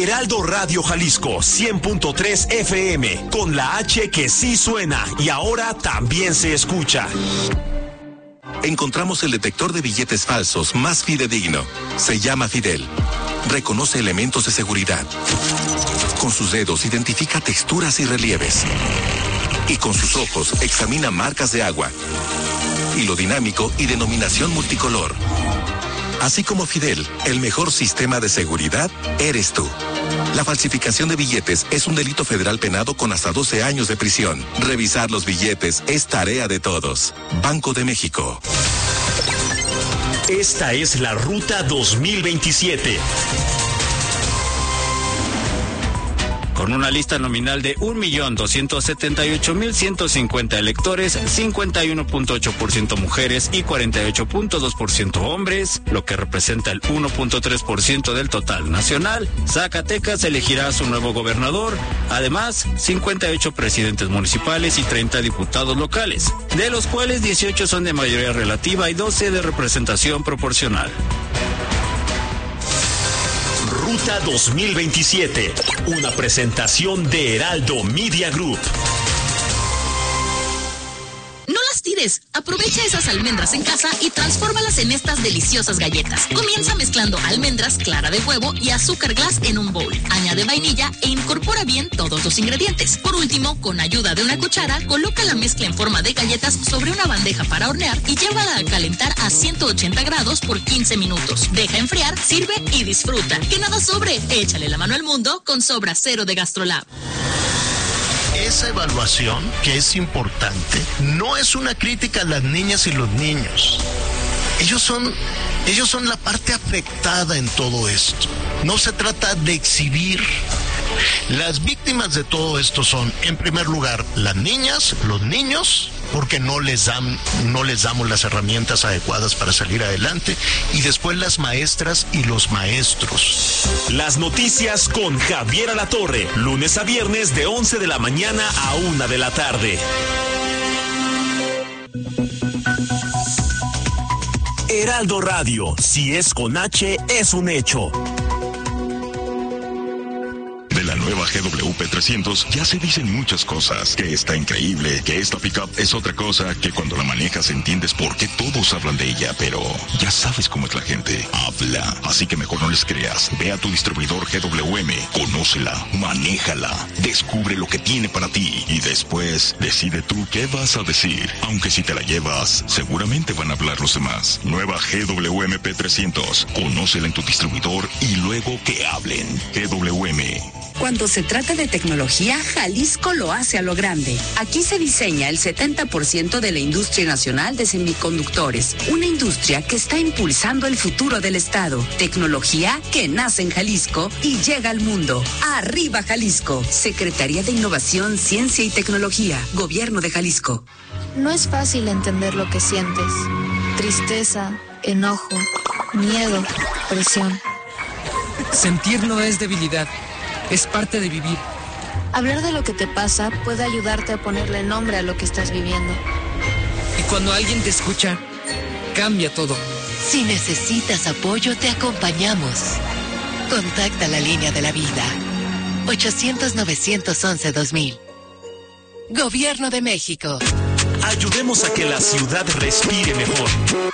Heraldo Radio Jalisco 100.3 FM, con la H que sí suena y ahora también se escucha. Encontramos el detector de billetes falsos más fidedigno. Se llama Fidel. Reconoce elementos de seguridad. Con sus dedos identifica texturas y relieves. Y con sus ojos examina marcas de agua. Hilo dinámico y denominación multicolor. Así como Fidel, el mejor sistema de seguridad eres tú. La falsificación de billetes es un delito federal penado con hasta 12 años de prisión. Revisar los billetes es tarea de todos. Banco de México. Esta es la Ruta 2027. Con una lista nominal de 1,278,150 electores, 51.8% mujeres y 48.2% hombres, lo que representa el 1.3% del total nacional, Zacatecas elegirá a su nuevo gobernador, además 58 presidentes municipales y 30 diputados locales, de los cuales 18 son de mayoría relativa y 12 de representación proporcional. Ruta 2027, una presentación de Heraldo Media Group. No las tires, aprovecha esas almendras en casa y transfórmalas en estas deliciosas galletas. Comienza mezclando almendras, clara de huevo y azúcar glass en un bowl. Añade vainilla e incorpora bien todos los ingredientes. Por último, con ayuda de una cuchara, coloca la mezcla en forma de galletas sobre una bandeja para hornear y llévala a calentar a 180 grados por 15 minutos. Deja enfriar, sirve y disfruta. Que nada sobre, échale la mano al mundo con Sobra Cero de GastroLab. Esa evaluación, que es importante, no es una crítica a las niñas y los niños. Ellos son la parte afectada en todo esto. No se trata de exhibir. Las víctimas de todo esto son, en primer lugar, las niñas, los niños, porque no les damos las herramientas adecuadas para salir adelante, y después las maestras y los maestros. Las noticias con Javier Alatorre, lunes a viernes de 11 de la mañana a 1 de la tarde. Heraldo Radio, si es con H, es un hecho. De la nueva GWP 300 ya se dicen muchas cosas, que está increíble, que esta pickup es otra cosa, que cuando la manejas entiendes por qué todos hablan de ella, pero ya sabes cómo es la gente, habla, así que mejor no les creas. Ve a tu distribuidor GWM, conócela, manéjala, descubre lo que tiene para ti y después decide tú qué vas a decir, aunque si te la llevas, seguramente van a hablar los demás. Nueva GWM P300, conócela en tu distribuidor y luego que hablen. GWM. Cuando se trata de tecnología, Jalisco lo hace a lo grande. Aquí se diseña el 70% de la industria nacional de semiconductores, una industria que está impulsando el futuro del estado. Tecnología que nace en Jalisco y llega al mundo. ¡Arriba Jalisco! Secretaría de Innovación, Ciencia y Tecnología, Gobierno de Jalisco. No es fácil entender lo que sientes. Tristeza, enojo, miedo, presión. Sentir no es debilidad. Es parte de vivir. Hablar de lo que te pasa puede ayudarte a ponerle nombre a lo que estás viviendo. Y cuando alguien te escucha, cambia todo. Si necesitas apoyo, te acompañamos. Contacta la línea de la vida. 800-911-2000. Gobierno de México. Ayudemos a que la ciudad respire mejor.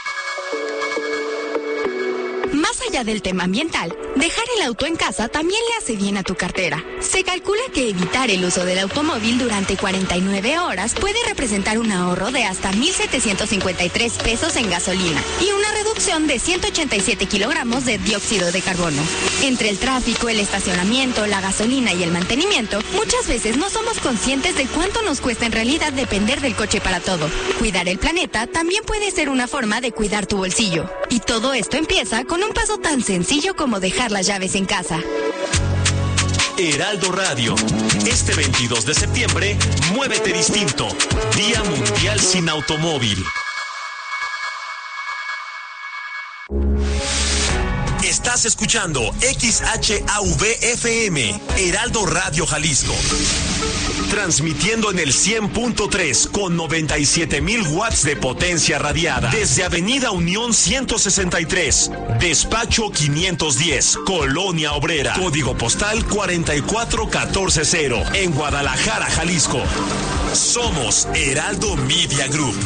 Más allá del tema ambiental, dejar el auto en casa también le hace bien a tu cartera. Se calcula que evitar el uso del automóvil durante 49 horas puede representar un ahorro de hasta 1,753 pesos en gasolina y una reducción de 187 kilogramos de dióxido de carbono. Entre el tráfico, el estacionamiento, la gasolina y el mantenimiento, muchas veces no somos conscientes de cuánto nos cuesta en realidad depender del coche para todo. Cuidar el planeta también puede ser una forma de cuidar tu bolsillo. Y todo esto empieza con un paso tan sencillo como dejar las llaves en casa. Heraldo Radio, este 22 de septiembre, muévete distinto, Día Mundial sin Automóvil. Estás escuchando XHAV-FM, Heraldo Radio Jalisco. Transmitiendo en el 100.3 con 97,000 watts de potencia radiada. Desde Avenida Unión 163, Despacho 510, Colonia Obrera. Código postal 44140, en Guadalajara, Jalisco. Somos Heraldo Media Group.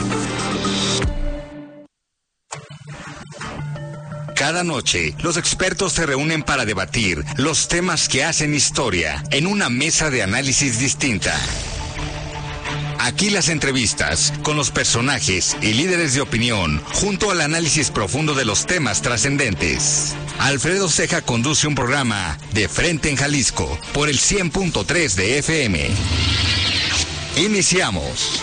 Cada noche, los expertos se reúnen para debatir los temas que hacen historia en una mesa de análisis distinta. Aquí las entrevistas con los personajes y líderes de opinión, junto al análisis profundo de los temas trascendentes. Alfredo Ceja conduce un programa De Frente en Jalisco por el 100.3 de FM. Iniciamos.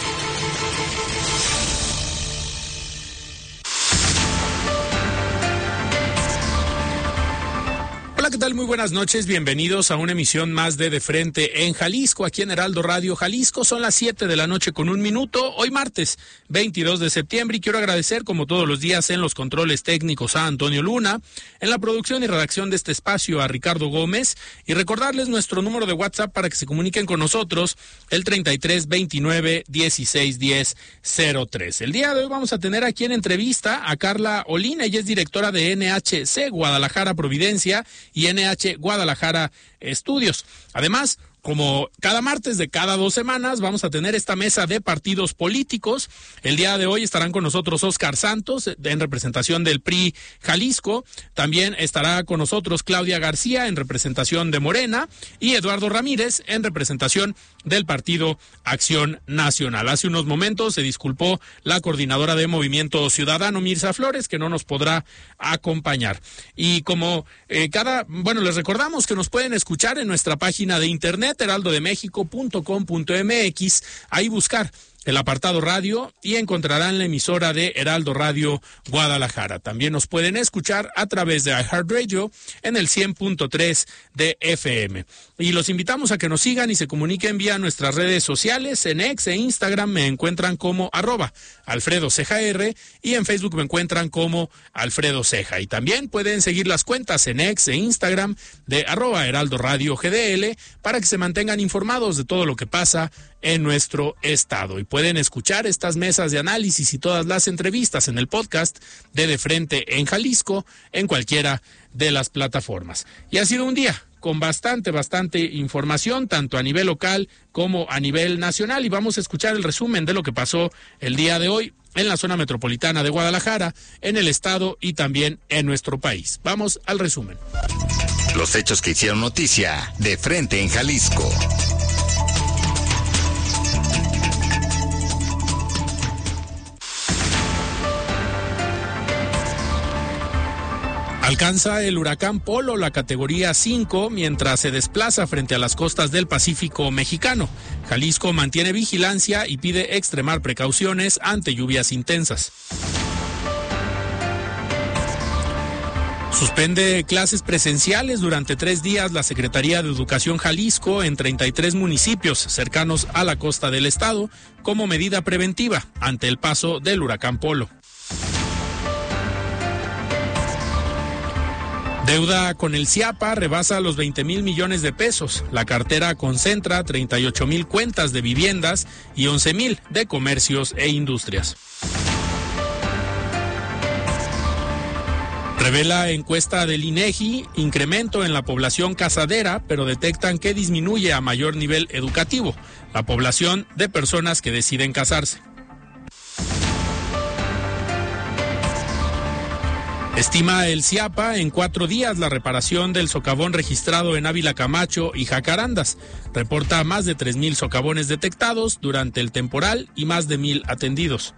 Hola, ¿qué tal? Muy buenas noches, bienvenidos a una emisión más de Frente en Jalisco, aquí en Heraldo Radio Jalisco. Son las 7 de la noche con 1 minuto, hoy martes 22 de septiembre, y quiero agradecer, como todos los días, en los controles técnicos a Antonio Luna, en la producción y redacción de este espacio a Ricardo Gómez, y recordarles nuestro número de WhatsApp para que se comuniquen con nosotros, el 33 29 16 10 03. El día de hoy vamos a tener aquí en entrevista a Carla Olina, ella es directora de NHC Guadalajara Providencia y NH Guadalajara Estudios. Además, como cada martes de cada 2 semanas, vamos a tener esta mesa de partidos políticos. El día de hoy estarán con nosotros Óscar Santos, en representación del PRI Jalisco. También estará con nosotros Claudia García, en representación de Morena, y Eduardo Ramírez, en representación del Partido Acción Nacional. Hace unos momentos se disculpó la coordinadora de Movimiento Ciudadano, Mirza Flores, que no nos podrá acompañar. Y como les recordamos que nos pueden escuchar en nuestra página de internet, heraldodemexico.com.mx, ahí buscar el apartado radio y encontrarán la emisora de Heraldo Radio Guadalajara. También nos pueden escuchar a través de iHeartRadio en el 100.3 de FM. Y los invitamos a que nos sigan y se comuniquen vía nuestras redes sociales. En X e Instagram me encuentran como @AlfredoCejaR y en Facebook me encuentran como Alfredo Ceja. Y también pueden seguir las cuentas en X e Instagram de @Heraldo Radio GDL para que se mantengan informados de todo lo que pasa en nuestro estado. Y pueden escuchar estas mesas de análisis y todas las entrevistas en el podcast de Frente en Jalisco en cualquiera de las plataformas. Y ha sido un día con bastante información, tanto a nivel local como a nivel nacional. Y vamos a escuchar el resumen de lo que pasó el día de hoy en la zona metropolitana de Guadalajara, en el estado y también en nuestro país. Vamos al resumen. Los hechos que hicieron noticia de Frente en Jalisco. Alcanza el huracán Polo la categoría 5 mientras se desplaza frente a las costas del Pacífico mexicano. Jalisco mantiene vigilancia y pide extremar precauciones ante lluvias intensas. Suspende clases presenciales durante 3 días la Secretaría de Educación Jalisco en 33 municipios cercanos a la costa del estado como medida preventiva ante el paso del huracán Polo. Deuda con el CIAPA rebasa los 20,000 millones de pesos. La cartera concentra 38,000 cuentas de viviendas y 11,000 de comercios e industrias. Revela encuesta del INEGI incremento en la población casadera, pero detectan que disminuye a mayor nivel educativo la población de personas que deciden casarse. Estima el CIAPA en 4 días la reparación del socavón registrado en Ávila Camacho y Jacarandas. Reporta más de 3,000 socavones detectados durante el temporal y más de 1,000 atendidos.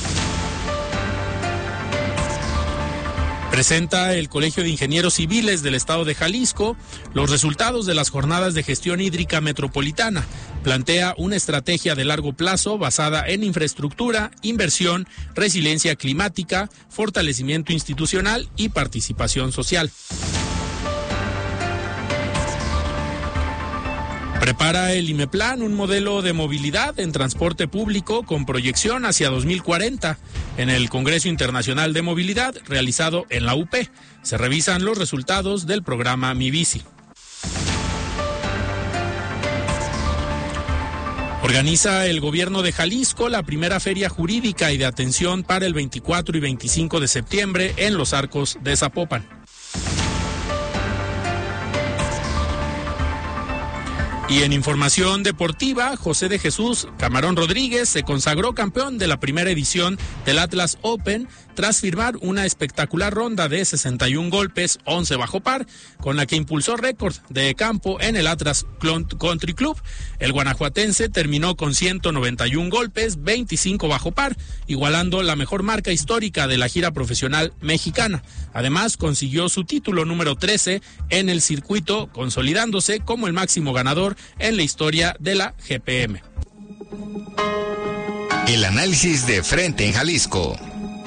Presenta el Colegio de Ingenieros Civiles del Estado de Jalisco los resultados de las jornadas de gestión hídrica metropolitana. Plantea una estrategia de largo plazo basada en infraestructura, inversión, resiliencia climática, fortalecimiento institucional y participación social. Prepara el IMEPLAN un modelo de movilidad en transporte público con proyección hacia 2040. En el Congreso Internacional de Movilidad realizado en la UP, se revisan los resultados del programa Mi Bici. Organiza el gobierno de Jalisco la primera feria jurídica y de atención para el 24 y 25 de septiembre en los Arcos de Zapopan. Y en información deportiva, José de Jesús Camarón Rodríguez se consagró campeón de la primera edición del Atlas Open tras firmar una espectacular ronda de 61 golpes, 11 bajo par, con la que impulsó récord de campo en el Atlas Country Club. El guanajuatense terminó con 191 golpes, 25 bajo par, igualando la mejor marca histórica de la gira profesional mexicana. Además, consiguió su título número 13 en el circuito, consolidándose como el máximo ganador en la historia de la GPM. El análisis de frente en Jalisco.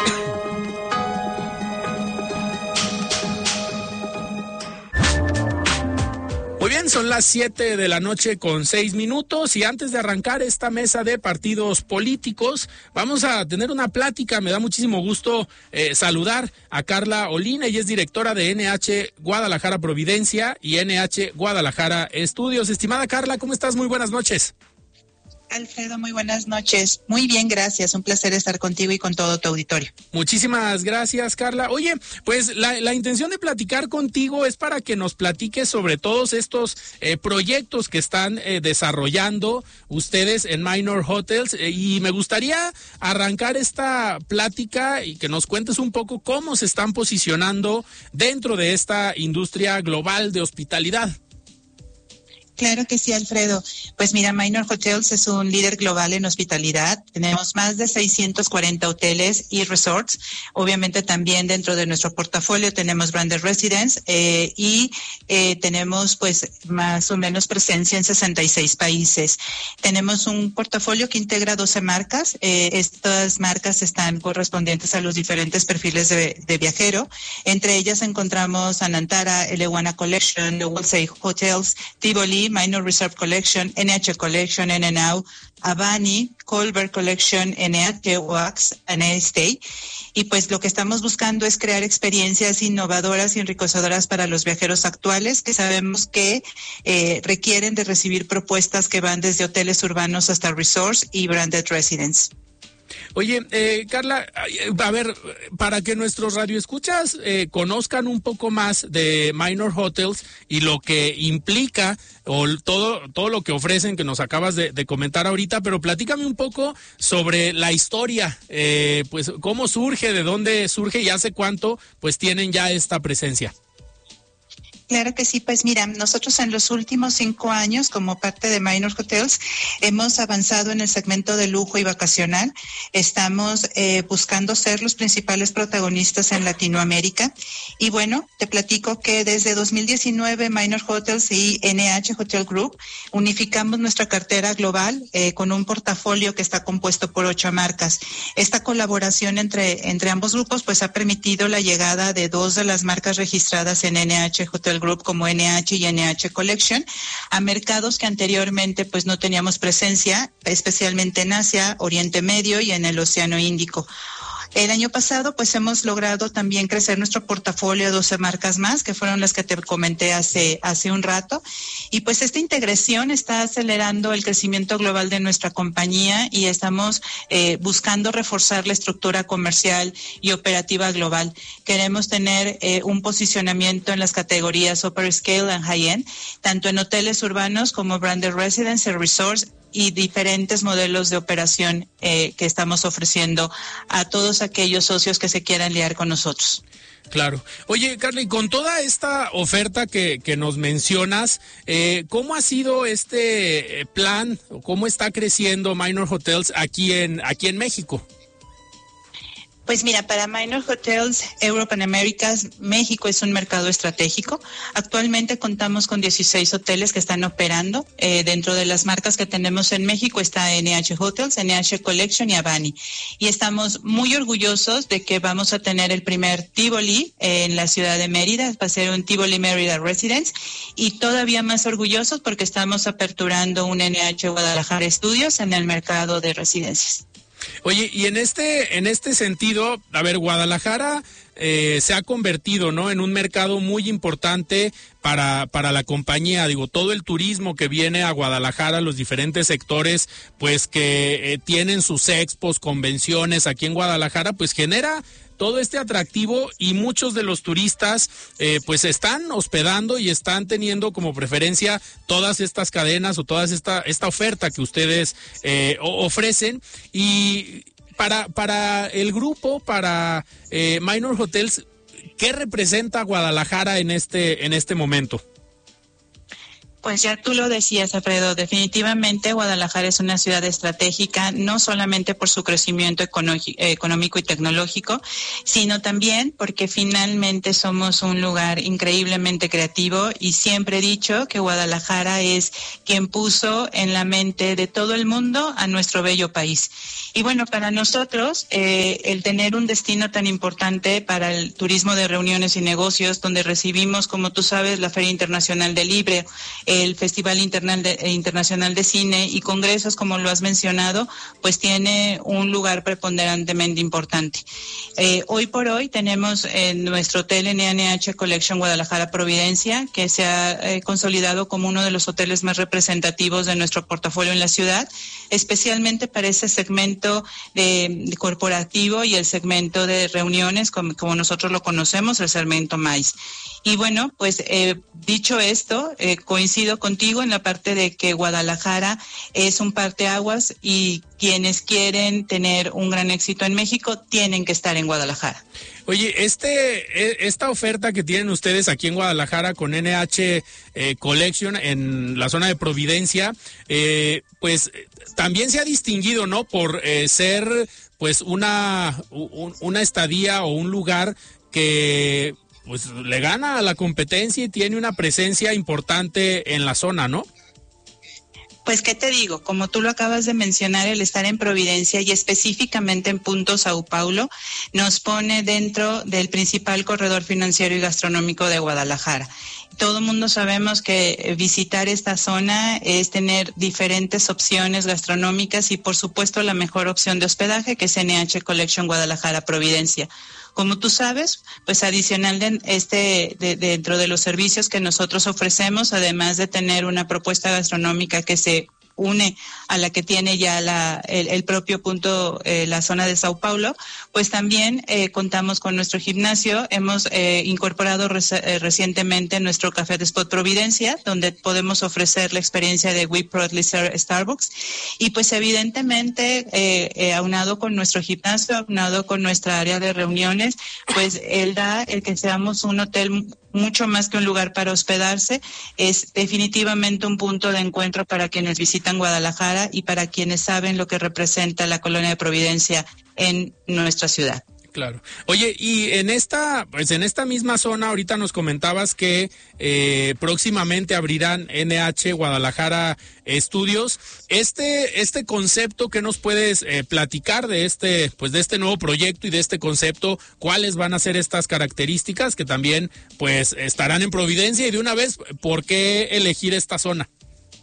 Muy bien, son las 7 de la noche con 6 minutos y antes de arrancar esta mesa de partidos políticos, vamos a tener una plática. Me da muchísimo gusto saludar a Carla Olina, ella es directora de NH Guadalajara Providencia y NH Guadalajara Estudios. Estimada Carla, ¿cómo estás? Muy buenas noches. Alfredo, muy buenas noches. Muy bien, gracias. Un placer estar contigo y con todo tu auditorio. Muchísimas gracias, Carla. Oye, pues la intención de platicar contigo es para que nos platiques sobre todos estos proyectos que están desarrollando ustedes en Minor Hotels y me gustaría arrancar esta plática y que nos cuentes un poco cómo se están posicionando dentro de esta industria global de hospitalidad. Claro que sí, Alfredo. Pues mira, Minor Hotels es un líder global en hospitalidad. Tenemos más de 640 hoteles y resorts. Obviamente también dentro de nuestro portafolio tenemos Branded Residence y tenemos pues más o menos presencia en 66 países. Tenemos un portafolio que integra 12 marcas. Estas marcas están correspondientes a los diferentes perfiles de viajero. Entre ellas encontramos Anantara, Elewana Collection, The Wolsey Hotels, Tivoli, Minor Reserve Collection, NH Collection, NNAU, Avani, Colbert Collection, NH Wax, Stay. Y pues lo que estamos buscando es crear experiencias innovadoras y enriquecedoras para los viajeros actuales que sabemos que requieren de recibir propuestas que van desde hoteles urbanos hasta resorts y branded residence. Oye, Carla, a ver, para que nuestros radioescuchas conozcan un poco más de Minor Hotels y lo que implica o todo lo que ofrecen que nos acabas de comentar ahorita, pero platícame un poco sobre la historia, pues cómo surge, de dónde surge y hace cuánto pues tienen ya esta presencia. Claro que sí, pues mira, nosotros en los últimos 5 años, como parte de Minor Hotels, hemos avanzado en el segmento de lujo y vacacional. Estamos buscando ser los principales protagonistas en Latinoamérica. Y bueno, te platico que desde 2019 Minor Hotels y NH Hotel Group unificamos nuestra cartera global con un portafolio que está compuesto por 8 marcas. Esta colaboración entre ambos grupos pues ha permitido la llegada de 2 de las marcas registradas en NH Hotel Group como NH y NH Collection a mercados que anteriormente pues no teníamos presencia, especialmente en Asia, Oriente Medio y en el Océano Índico. El año pasado pues hemos logrado también crecer nuestro portafolio a 12 marcas más, que fueron las que te comenté hace un rato, y pues esta integración está acelerando el crecimiento global de nuestra compañía y estamos buscando reforzar la estructura comercial y operativa global. Queremos tener un posicionamiento en las categorías Upper Scale and High End, tanto en hoteles urbanos como Branded Residence, Resorts y diferentes modelos de operación que estamos ofreciendo a todos aquellos socios que se quieran liar con nosotros. Claro. Oye, Carla, y con toda esta oferta que nos mencionas, ¿cómo ha sido este plan o cómo está creciendo Minor Hotels aquí en México? Pues mira, para Minor Hotels Europe and Americas, México es un mercado estratégico. Actualmente contamos con 16 hoteles que están operando. Dentro de las marcas que tenemos en México está NH Hotels, NH Collection y Avani. Y estamos muy orgullosos de que vamos a tener el primer Tivoli en la ciudad de Mérida. Va a ser un Tivoli Mérida Residence. Y todavía más orgullosos porque estamos aperturando un NH Guadalajara Studios en el mercado de residencias. Oye, y en este sentido, a ver, Guadalajara se ha convertido, ¿no?, en un mercado muy importante para la compañía. Digo, todo el turismo que viene a Guadalajara, los diferentes sectores, pues que tienen sus expos, convenciones aquí en Guadalajara, pues genera todo este atractivo y muchos de los turistas pues están hospedando y están teniendo como preferencia todas estas cadenas o toda esta oferta que ustedes ofrecen. Y para el grupo, para Minor Hotels, ¿qué representa Guadalajara en este momento? Pues ya tú lo decías, Alfredo, definitivamente Guadalajara es una ciudad estratégica, no solamente por su crecimiento económico y tecnológico, sino también porque finalmente somos un lugar increíblemente creativo, y siempre he dicho que Guadalajara es quien puso en la mente de todo el mundo a nuestro bello país. Y bueno, para nosotros, el tener un destino tan importante para el turismo de reuniones y negocios, donde recibimos, como tú sabes, la Feria Internacional del Libro, el Festival Internacional de Cine y congresos, como lo has mencionado, pues tiene un lugar preponderantemente importante. Hoy por hoy tenemos en nuestro hotel NH Collection Guadalajara Providencia, que se ha consolidado como uno de los hoteles más representativos de nuestro portafolio en la ciudad, especialmente para ese segmento de corporativo y el segmento de reuniones, como nosotros lo conocemos, el segmento MICE. Y bueno, pues dicho esto, coincido contigo en la parte de que Guadalajara es un parteaguas, y quienes quieren tener un gran éxito en México tienen que estar en Guadalajara. Oye, esta oferta que tienen ustedes aquí en Guadalajara con NH Collection en la zona de Providencia, pues también se ha distinguido, ¿no?, por ser pues una estadía o un lugar que pues le gana a la competencia y tiene una presencia importante en la zona, ¿no? Pues, ¿qué te digo? Como tú lo acabas de mencionar, el estar en Providencia y específicamente en Punto Sao Paulo nos pone dentro del principal corredor financiero y gastronómico de Guadalajara. Todo el mundo sabemos que visitar esta zona es tener diferentes opciones gastronómicas y, por supuesto, la mejor opción de hospedaje, que es NH Collection Guadalajara Providencia. Como tú sabes, pues adicional dentro de los servicios que nosotros ofrecemos, además de tener una propuesta gastronómica que se une a la que tiene ya el propio punto, la zona de Sao Paulo, pues también contamos con nuestro gimnasio. Hemos incorporado recientemente nuestro Café de Spot Providencia, donde podemos ofrecer la experiencia de We Proudly Serve Starbucks. Y pues evidentemente, aunado con nuestro gimnasio, aunado con nuestra área de reuniones, pues el que seamos un hotel mucho más que un lugar para hospedarse, es definitivamente un punto de encuentro para quienes visitan Guadalajara y para quienes saben lo que representa la colonia de Providencia en nuestra ciudad. Claro. Oye, y en esta misma zona, ahorita nos comentabas que próximamente abrirán NH Guadalajara Studios. Este concepto, ¿qué nos puedes platicar de este nuevo proyecto y de este concepto? ¿Cuáles van a ser estas características que también pues estarán en Providencia? Y de una vez, ¿por qué elegir esta zona?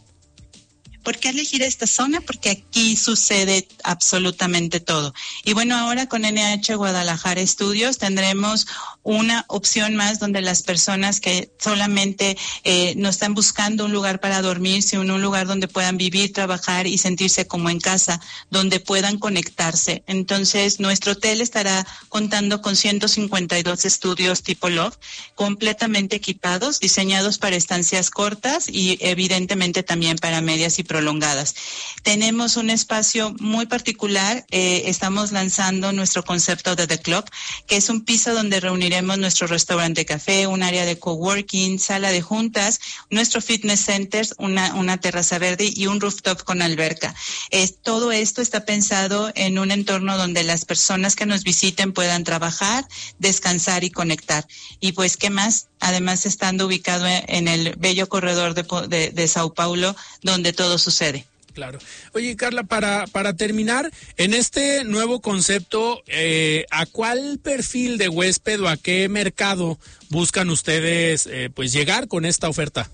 ¿Por qué elegir esta zona? Porque aquí sucede absolutamente todo. Y bueno, ahora con NH Guadalajara Studios tendremos una opción más donde las personas que solamente no están buscando un lugar para dormir, sino un lugar donde puedan vivir, trabajar y sentirse como en casa, donde puedan conectarse. Entonces, nuestro hotel estará contando con 152 estudios tipo loft, completamente equipados, diseñados para estancias cortas y evidentemente también para medias y prolongadas. Tenemos un espacio muy particular, estamos lanzando nuestro concepto de The Club, que es un piso donde reuniremos tenemos nuestro restaurante café, un área de coworking, sala de juntas, nuestro fitness center, una terraza verde y un rooftop con alberca. Todo esto está pensado en un entorno donde las personas que nos visiten puedan trabajar, descansar y conectar. Y pues, ¿qué más? Además, estando ubicado en el bello corredor de Sao Paulo, donde todo sucede. Claro. Oye, Carla, para terminar, en este nuevo concepto, ¿a cuál perfil de huésped o a qué mercado buscan ustedes pues llegar con esta oferta?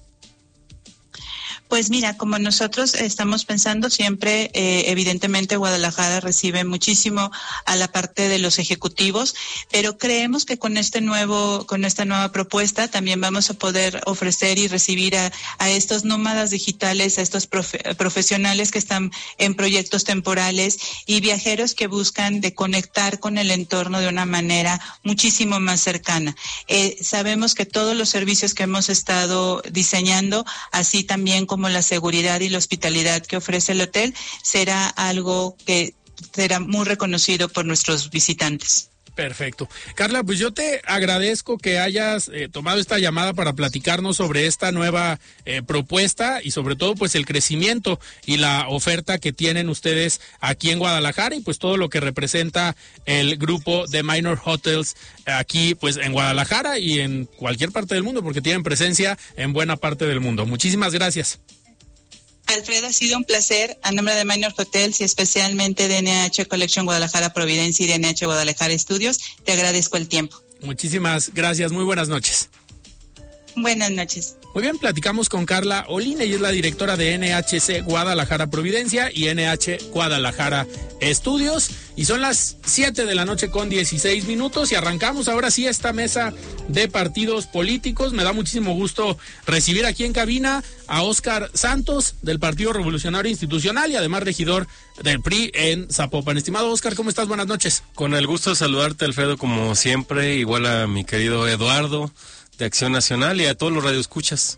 Pues mira, como nosotros estamos pensando siempre, evidentemente Guadalajara recibe muchísimo a la parte de los ejecutivos, pero creemos que con esta nueva propuesta también vamos a poder ofrecer y recibir a estos nómadas digitales, a estos profesionales que están en proyectos temporales y viajeros que buscan de conectar con el entorno de una manera muchísimo más cercana. Sabemos que todos los servicios que hemos estado diseñando, así también como la seguridad y la hospitalidad que ofrece el hotel, será algo que será muy reconocido por nuestros visitantes. Perfecto. Carla, pues yo te agradezco que hayas tomado esta llamada para platicarnos sobre esta nueva propuesta y sobre todo pues el crecimiento y la oferta que tienen ustedes aquí en Guadalajara y pues todo lo que representa el grupo de Minor Hotels aquí pues en Guadalajara y en cualquier parte del mundo porque tienen presencia en buena parte del mundo. Muchísimas gracias. Alfredo, ha sido un placer a nombre de Minor Hotels y especialmente de NH Collection Guadalajara Providencia y de NH Guadalajara Estudios. Te agradezco el tiempo. Muchísimas gracias. Muy buenas noches. Buenas noches. Muy bien, platicamos con Carla Olina, ella es la directora de NHC Guadalajara Providencia y NH Guadalajara Estudios. Y son las 7 de la noche con 16 minutos y arrancamos ahora sí esta mesa de partidos políticos. Me da muchísimo gusto recibir aquí en cabina a Óscar Santos del Partido Revolucionario Institucional y además regidor del PRI en Zapopan. Estimado Óscar, ¿cómo estás? Buenas noches. Con el gusto de saludarte, Alfredo, como siempre, igual a mi querido Eduardo de Acción Nacional y a todos los radioescuchas.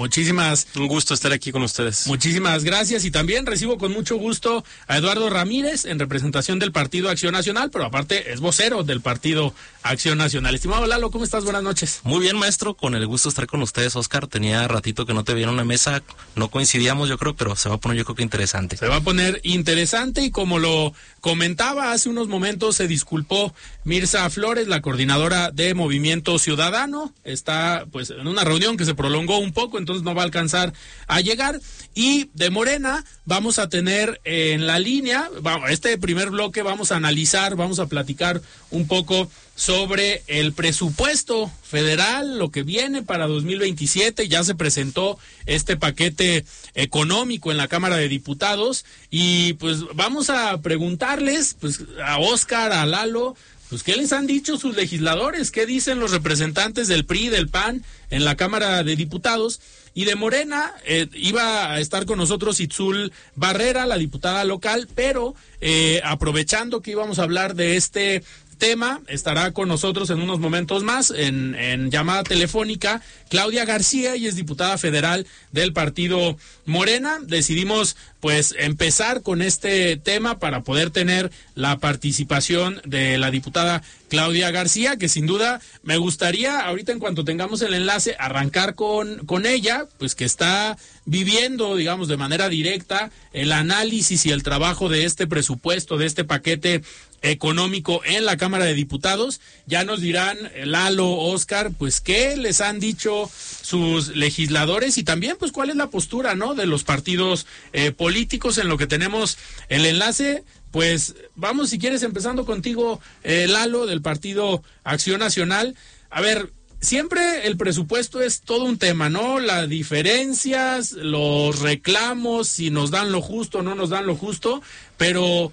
Un gusto estar aquí con ustedes. Muchísimas gracias y también recibo con mucho gusto a Eduardo Ramírez en representación del Partido Acción Nacional, pero aparte es vocero del Partido Acción Nacional. Estimado Lalo, ¿cómo estás? Buenas noches. Muy bien, maestro, con el gusto de estar con ustedes, Óscar. Tenía ratito que no te veía en una mesa, no coincidíamos yo creo, pero se va a poner yo creo que interesante. Se va a poner interesante y como lo comentaba hace unos momentos, se disculpó Mirza Flores, la coordinadora de Movimiento Ciudadano, está pues en una reunión que se prolongó un poco, entonces no va a alcanzar a llegar. Y de Morena vamos a tener en la línea, este primer bloque vamos a analizar, vamos a platicar un poco sobre el presupuesto federal, lo que viene para 2027, ya se presentó este paquete económico en la Cámara de Diputados y pues vamos a preguntarles pues a Óscar, a Lalo, pues ¿qué les han dicho sus legisladores? ¿Qué dicen los representantes del PRI, del PAN en la Cámara de Diputados? Y de Morena iba a estar con nosotros Itzul Barrera, la diputada local, pero aprovechando que íbamos a hablar de este tema, estará con nosotros en unos momentos más en llamada telefónica Claudia García, y es diputada federal del partido Morena. Decidimos pues empezar con este tema para poder tener la participación de la diputada Claudia García, que sin duda me gustaría ahorita en cuanto tengamos el enlace arrancar con ella, pues que está viviendo digamos de manera directa el análisis y el trabajo de este presupuesto, de este paquete económico en la Cámara de Diputados. Ya nos dirán Lalo, Óscar, pues qué les han dicho sus legisladores y también pues cuál es la postura, ¿no?, de los partidos políticos en lo que tenemos el enlace. Pues vamos, si quieres, empezando contigo, Lalo, del Partido Acción Nacional. A ver, siempre el presupuesto es todo un tema, ¿no? Las diferencias, los reclamos, si nos dan lo justo o no nos dan lo justo, pero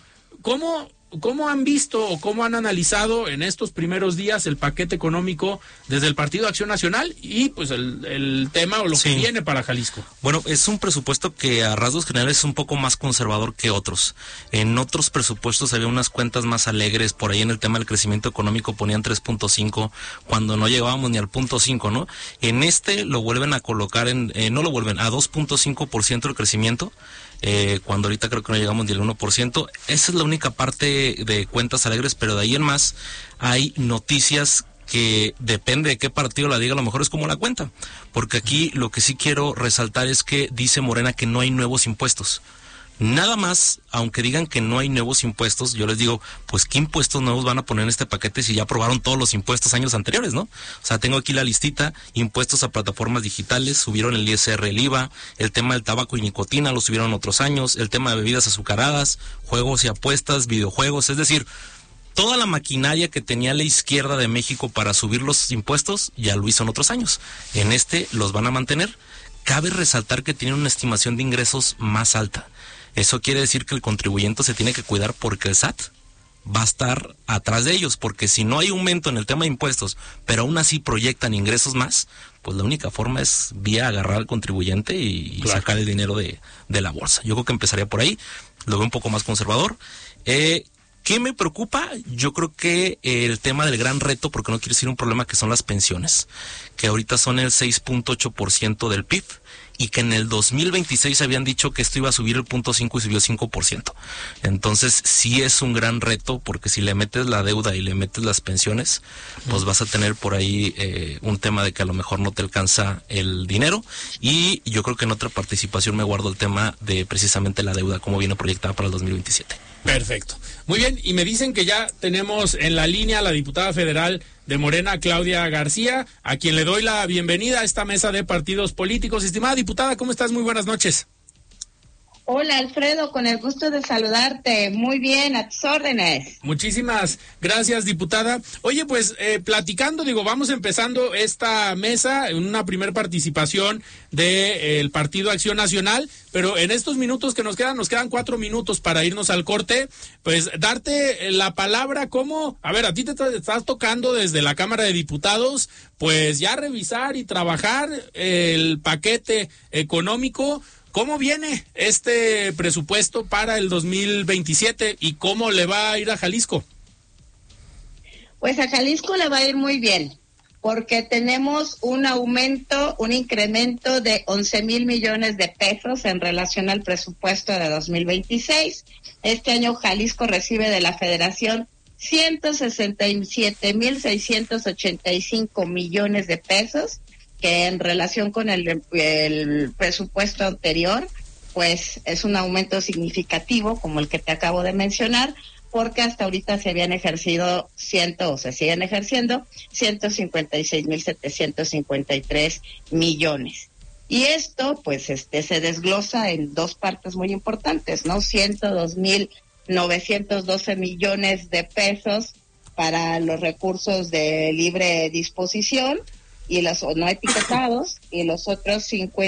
¿cómo han visto o cómo han analizado en estos primeros días el paquete económico desde el Partido Acción Nacional y pues el tema o lo que viene para Jalisco? Bueno, es un presupuesto que a rasgos generales es un poco más conservador que otros. En otros presupuestos había unas cuentas más alegres, por ahí en el tema del crecimiento económico ponían 3.5 cuando no llegábamos ni al 0.5, ¿no? En este lo vuelven a colocar no lo vuelven a 2.5% el crecimiento. Cuando ahorita creo que no llegamos ni al 1%. Esa es la única parte de cuentas alegres, pero de ahí en más hay noticias que depende de qué partido la diga, a lo mejor es como la cuenta. Porque aquí lo que sí quiero resaltar es que dice Morena que no hay nuevos impuestos. Nada más, aunque digan que no hay nuevos impuestos, yo les digo, pues ¿qué impuestos nuevos van a poner en este paquete si ya aprobaron todos los impuestos años anteriores, ¿no? O sea, tengo aquí la listita: impuestos a plataformas digitales, subieron el ISR, el IVA, el tema del tabaco y nicotina lo subieron otros años, el tema de bebidas azucaradas, juegos y apuestas, videojuegos, es decir, toda la maquinaria que tenía la izquierda de México para subir los impuestos ya lo hizo en otros años. En este los van a mantener. Cabe resaltar que tienen una estimación de ingresos más alta. Eso quiere decir que el contribuyente se tiene que cuidar porque el SAT va a estar atrás de ellos, porque si no hay aumento en el tema de impuestos, pero aún así proyectan ingresos más, pues la única forma es vía agarrar al contribuyente y sacar el dinero de la bolsa. Yo creo que empezaría por ahí, lo veo un poco más conservador. ¿Qué me preocupa? Yo creo que el tema del gran reto, porque no quiero decir un problema, que son las pensiones, que ahorita son el 6.8% del PIB, y que en el 2026 habían dicho que esto iba a subir el 0.5 y subió 5%. Entonces sí es un gran reto, porque si le metes la deuda y le metes las pensiones, pues vas a tener por ahí un tema de que a lo mejor no te alcanza el dinero. Y yo creo que en otra participación me guardo el tema de precisamente la deuda, como viene proyectada para el 2027. Perfecto. Muy bien, y me dicen que ya tenemos en la línea a la diputada federal de Morena, Claudia García, a quien le doy la bienvenida a esta mesa de partidos políticos. Estimada diputada, ¿cómo estás? Muy buenas noches. Hola, Alfredo, con el gusto de saludarte. Muy bien, a tus órdenes. Muchísimas gracias, diputada. Oye, pues platicando, vamos empezando esta mesa en una primer participación del Partido Acción Nacional, pero en estos minutos que nos quedan 4 minutos para irnos al corte, pues darte la palabra. ¿Cómo? A ver, a ti te estás tocando desde la Cámara de Diputados, pues ya revisar y trabajar el paquete económico. ¿Cómo viene este presupuesto para el 2027 y cómo le va a ir a Jalisco? Pues a Jalisco le va a ir muy bien, porque tenemos un incremento de 11,000 millones de pesos en relación al presupuesto de 2026. Este año Jalisco recibe de la Federación 167,685 millones de pesos, que en relación con el presupuesto anterior, pues es un aumento significativo, como el que te acabo de mencionar, porque hasta ahorita se siguen ejerciendo 156,753 millones. Y esto, pues, se desglosa en dos partes muy importantes, ¿no? 102,912 millones de pesos para los recursos de libre disposición y los no etiquetados, y los otros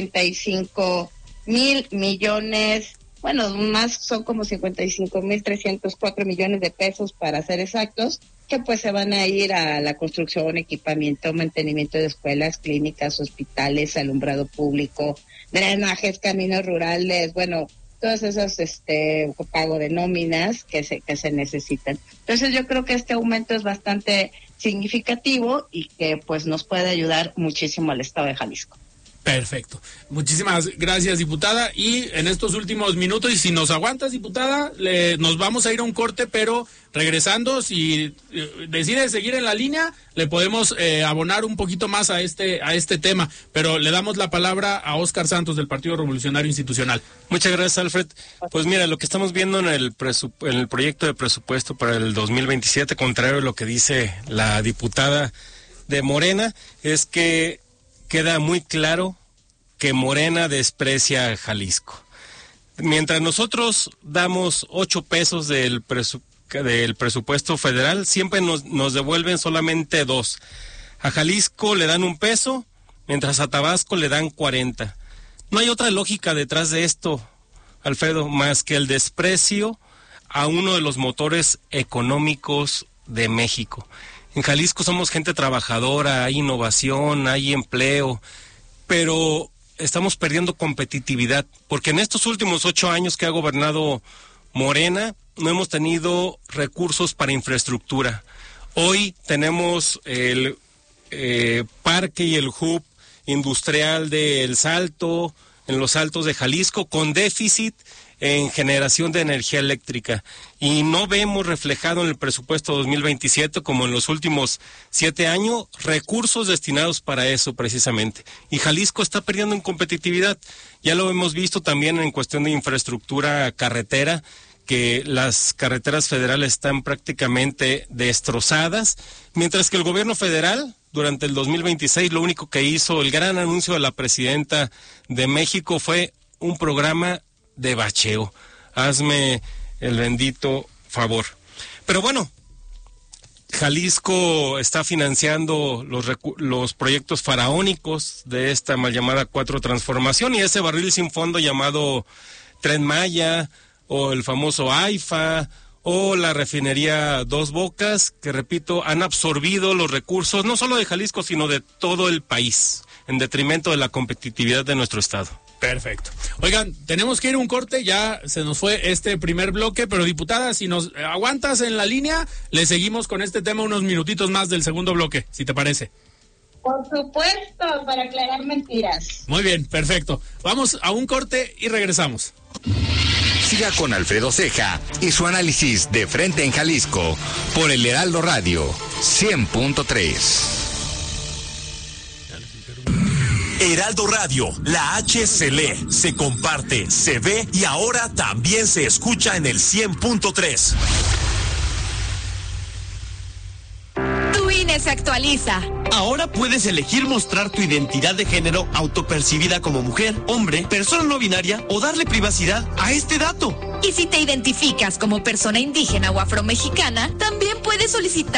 55,000 millones, bueno, más son como 55,304 millones de pesos para ser exactos, que pues se van a ir a la construcción, equipamiento, mantenimiento de escuelas, clínicas, hospitales, alumbrado público, drenajes, caminos rurales, bueno, todas esas pago de nóminas que se necesitan. Entonces yo creo que este aumento es bastante significativo y que pues nos puede ayudar muchísimo al estado de Jalisco. Perfecto. Muchísimas gracias, diputada. Y en estos últimos minutos, y si nos aguantas, diputada, nos vamos a ir a un corte, pero regresando, si decide seguir en la línea, le podemos abonar un poquito más a este tema. Pero le damos la palabra a Óscar Santos, del Partido Revolucionario Institucional. Muchas gracias, Alfred. Pues mira, lo que estamos viendo en el proyecto de presupuesto para el 2027, contrario a lo que dice la diputada de Morena, es que queda muy claro que Morena desprecia a Jalisco. Mientras nosotros damos 8 pesos del presupuesto federal, siempre nos devuelven solamente 2. A Jalisco le dan 1 peso, mientras a Tabasco le dan 40. No hay otra lógica detrás de esto, Alfredo, más que el desprecio a uno de los motores económicos de México. En Jalisco somos gente trabajadora, hay innovación, hay empleo, pero estamos perdiendo competitividad, porque en estos últimos 8 años que ha gobernado Morena, no hemos tenido recursos para infraestructura. Hoy tenemos el parque y el hub industrial de El Salto, en los Altos de Jalisco, con déficit en generación de energía eléctrica y no vemos reflejado en el presupuesto 2027, como en los últimos 7 años, recursos destinados para eso precisamente. Y Jalisco está perdiendo en competitividad. Ya lo hemos visto también en cuestión de infraestructura carretera, que las carreteras federales están prácticamente destrozadas, mientras que el gobierno federal, durante el 2026, lo único que hizo, el gran anuncio de la presidenta de México, fue un programa de bacheo. Hazme el bendito favor. Pero bueno, Jalisco está financiando los proyectos faraónicos de esta mal llamada 4 Transformación y ese barril sin fondo llamado Tren Maya o el famoso AIFA o la refinería Dos Bocas, que repito, han absorbido los recursos no solo de Jalisco sino de todo el país en detrimento de la competitividad de nuestro estado. Perfecto. Oigan, tenemos que ir a un corte, ya se nos fue este primer bloque, pero diputada, si nos aguantas en la línea, le seguimos con este tema unos minutitos más del segundo bloque, si te parece. Por supuesto, para aclarar mentiras. Muy bien, perfecto. Vamos a un corte y regresamos. Siga con Alfredo Ceja y su análisis de Frente en Jalisco por el Heraldo Radio 100.3. Heraldo Radio, la H se lee, se comparte, se ve y ahora también se escucha en el 100.3. Tu INE se actualiza. Ahora puedes elegir mostrar tu identidad de género autopercibida como mujer, hombre, persona no binaria o darle privacidad a este dato. Y si te identificas como persona indígena o afromexicana, también puedes solicitar